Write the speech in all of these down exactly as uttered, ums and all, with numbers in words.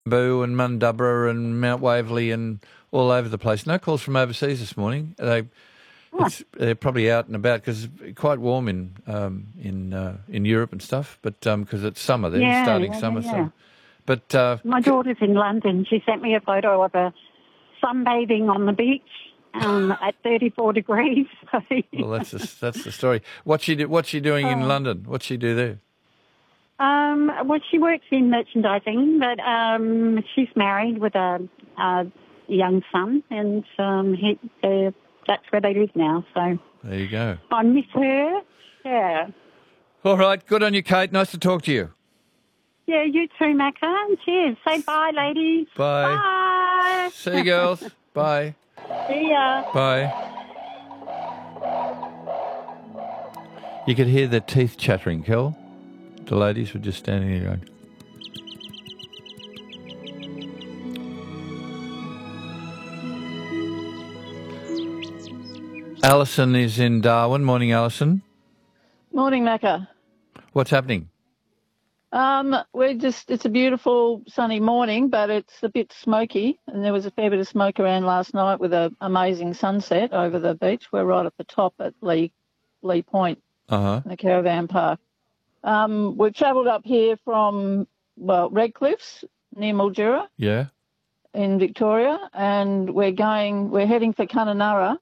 Boo and Mundubbera and Mount Waverley and all over the place. No calls from overseas this morning. They, Oh. it's, they're probably out and about because it's quite warm in um, in uh, in Europe and stuff. But because um, it's summer, they're Yeah, starting yeah, summer. yeah, So, yeah. but uh, My daughter's in London. She sent me a photo of her sunbathing on the beach um, at thirty-four degrees. well, that's the, that's the story. What's she do, What's she doing in Oh. London? What's she do there? Um, well, she works in merchandising, but um, she's married with a, a young son, and um, he, they're- that's where they live now. So There you go. I miss her. Yeah. All right, good on you, Kate. Nice to talk to you. Yeah, you too, Macca. Cheers. Say bye, ladies. Bye. Bye. See you, girls. Bye. See ya. Bye. You could hear their teeth chattering, Kel. The ladies were just standing there going... Alison is in Darwin. Morning, Alison. Morning, Macca. What's happening? Um, we're just, it's a beautiful sunny morning, but it's a bit smoky, and there was a fair bit of smoke around last night with an amazing sunset over the beach. We're right at the top at Lee, Lee Point, Uh-huh. the caravan park. Um, we've travelled up here from, well, Redcliffs near Mildura Yeah? in Victoria, and we're going, we're heading for Kununurra,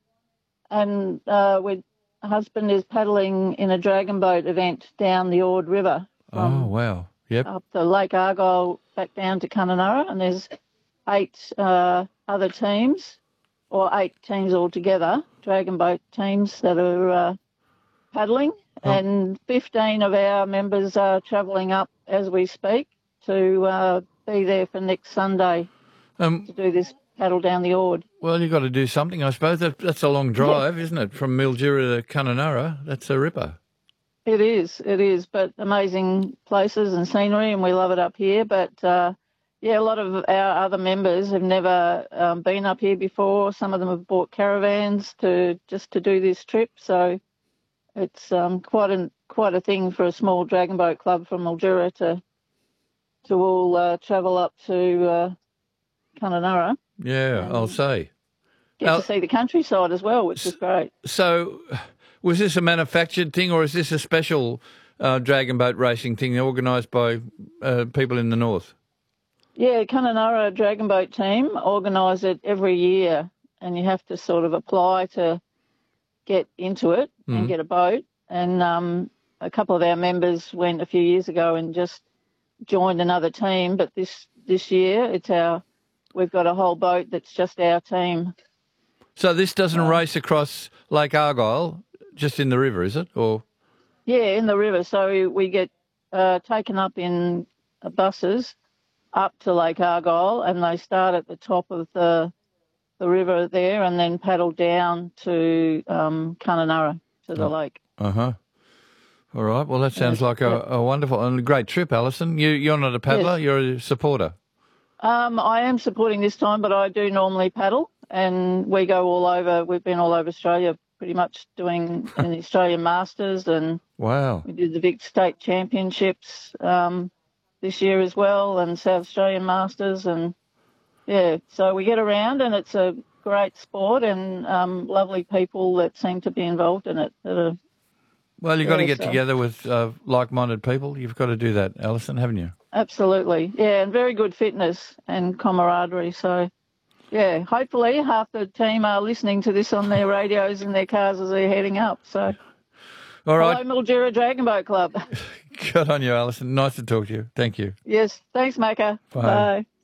and uh, we're, husband is paddling in a dragon boat event down the Ord River. Oh, wow. Yep. Up to Lake Argyle, back down to Kununurra, and there's eight uh, other teams, or eight teams altogether, dragon boat teams that are uh, paddling, Oh. and fifteen of our members are travelling up as we speak to uh, be there for next Sunday Um, to do this paddle down the Ord. well, you've got to do something, I suppose. That, that's a long drive, isn't it? From Mildura to Kununurra. That's a ripper. It is, it is, but amazing places and scenery, and we love it up here. But, uh, yeah, a lot of our other members have never um, been up here before. Some of them have bought caravans to just to do this trip, so it's um, quite, a, quite a thing for a small dragon boat club from Mildura to, to all uh, travel up to uh, Kununurra. Yeah, Um, I'll say. Get Now- to see the countryside as well, which is great. So, was this a manufactured thing, or is this a special uh, dragon boat racing thing organised by uh, people in the north? Yeah, Kununurra Dragon Boat Team organise it every year, and you have to sort of apply to get into it Mhm. and get a boat. And um, a couple of our members went a few years ago and just joined another team, but this this year it's our we've got a whole boat that's just our team. So this doesn't race across Lake Argyle, just in the river, is it? Or Yeah, in the river. So we get uh, taken up in uh, buses up to Lake Argyle, and they start at the top of the the river there, and then paddle down to um, Kununurra to the lake. uh huh. All right. Well, that sounds Yeah, like a, a wonderful and a great trip, Alison. You you're not a paddler. Yes. You're a supporter. Um, I am supporting this time, but I do normally paddle, and we go all over. We've been all over Australia, pretty much doing in the Australian Masters, and Wow. we did the big state championships um, this year as well, and South Australian Masters, and yeah, so we get around, and it's a great sport, and um, lovely people that seem to be involved in it. That are, Well, you've got to Yeah, get so- together with uh, like-minded people. You've got to do that, Alison, haven't you? absolutely, yeah, and very good fitness and camaraderie. So, yeah, hopefully half the team are listening to this on their radios in their cars as they're heading up. So, All right. hello, Mildura Dragon Boat Club. Good on you, Alison. Nice to talk to you. Thank you. Yes, thanks, Macca. Bye. Bye.